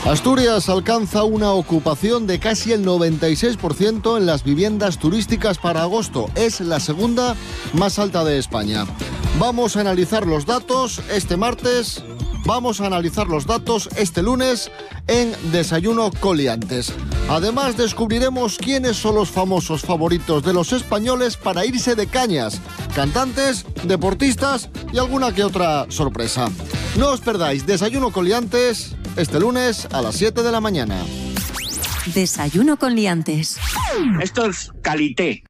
Asturias alcanza una ocupación de casi el 96% en las viviendas turísticas para agosto. Es la segunda más alta de España. Vamos a analizar los datos este martes, vamos a analizar los datos este lunes en Desayuno Coliantes. Además, descubriremos quiénes son los famosos favoritos de los españoles para irse de cañas. Cantantes, deportistas y alguna que otra sorpresa. No os perdáis Desayuno Coliantes este lunes a las 7 de la mañana. Desayuno con liantes. Esto es calité.